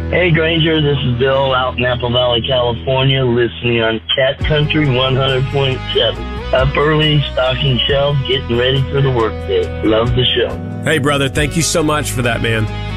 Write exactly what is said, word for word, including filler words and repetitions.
Hey, Granger, this is Bill out in Apple Valley, California, listening on Cat Country one hundred point seven. Up early, stocking shelves, getting ready for the workday. Love the show. Hey, brother, thank you so much for that, man.